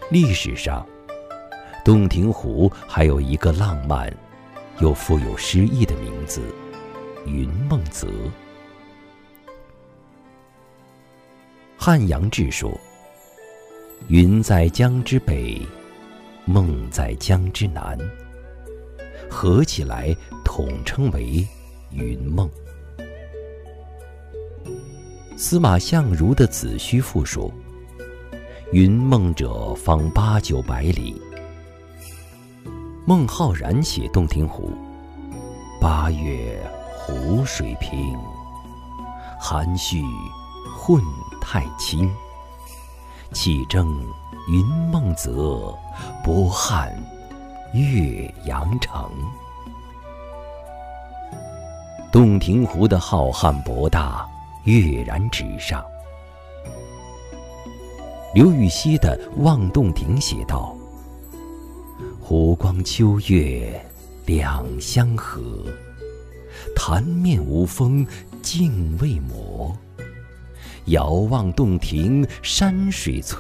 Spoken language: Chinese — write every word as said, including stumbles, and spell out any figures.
历史上，洞庭湖还有一个浪漫又富有诗意的名字——云梦泽。汉阳志说：“云在江之北，梦在江之南，合起来统称为云梦。”司马相如的《子虚赋》说：“云梦者方八九百里。”孟浩然写洞庭湖：“八月湖水平，含蓄混太清。气蒸云梦泽，波撼岳阳城。”洞庭湖的浩瀚博大跃然纸上。刘禹锡的《望洞庭》写道：“湖光秋月两相和，潭面无风镜未磨。遥望洞庭山水翠。”